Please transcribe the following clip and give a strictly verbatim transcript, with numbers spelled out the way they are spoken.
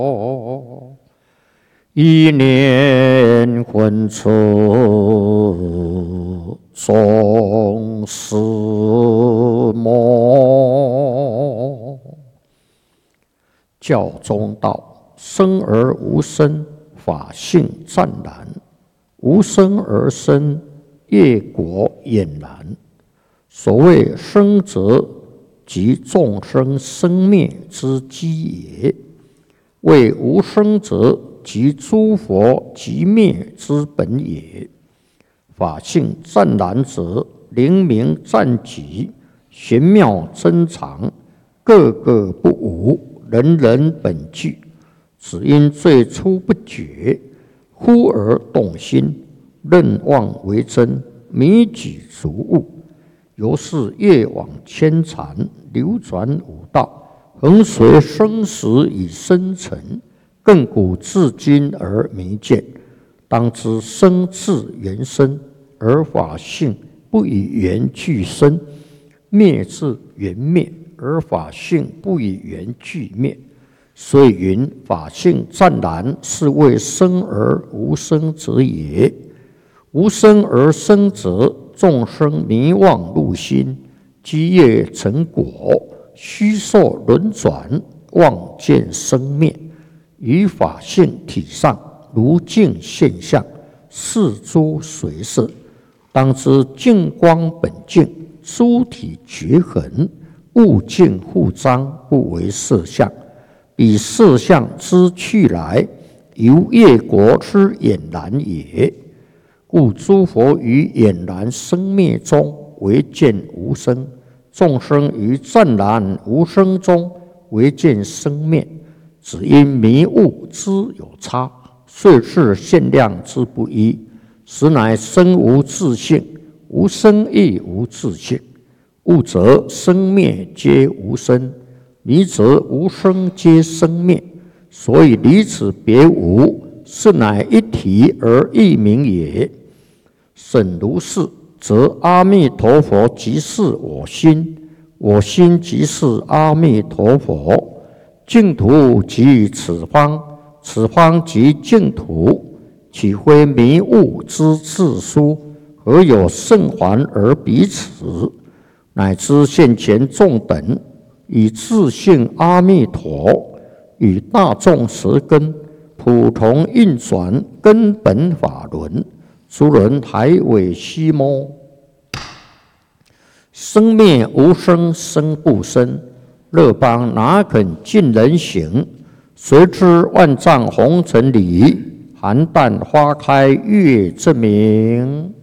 一念混出总是梦。教中道：生而无生，法性湛然；无生而生，业果俨然。所谓生者，即众生生灭之基也；谓无生者，即诸佛即灭之本也。法性湛然者，灵明湛极，玄妙珍藏，个个不无，人人本具。只因最初不觉，忽而动心，认妄为真，迷己逐悟。由是业往牵缠，流转五道，恒随生死以生成，亘古至今而弥见。当知生自缘生，而法性不以缘俱生；灭自缘灭，而法性不以缘俱灭。所以云：法性湛然，是谓生而无生者也。无生而生者，众生迷妄入心，积业成果，虚受轮转，妄见生灭。于法性体上，如镜现象，是诸随色。当知净光本净，诸体绝痕，物净互彰，不为色相。彼色相之去来，由业果之俨然也。故诸佛于俨然生灭中唯见无生，众生于湛然无生中唯见生灭。只因迷悟之有差，遂是限量之不一。实乃生无自性，无生亦无自性。悟则生灭皆无生，迷则无生皆生灭。所以离此别无，是乃一体而异名也。审如是，则阿弥陀佛即是我心，我心即是阿弥陀佛。净土即此方，此方即净土。岂非迷悟之自殊？何有甚还而彼此？乃知现前众等以自性阿弥陀与大众舌根，普同运转根本法轮。诸人还未悉摸，生灭无生，生不生。乐邦哪肯尽人行？谁知万丈红尘里，寒淡花开月正明。